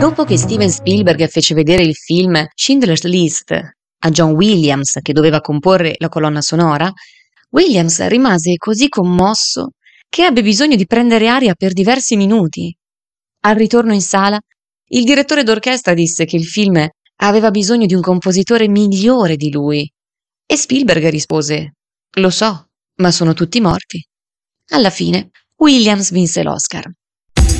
Dopo che Steven Spielberg fece vedere il film Schindler's List a John Williams, che doveva comporre la colonna sonora, Williams rimase così commosso che ebbe bisogno di prendere aria per diversi minuti. Al ritorno in sala, il direttore d'orchestra disse che il film aveva bisogno di un compositore migliore di lui. E Spielberg rispose: «Lo so, ma sono tutti morti». Alla fine, Williams vinse l'Oscar.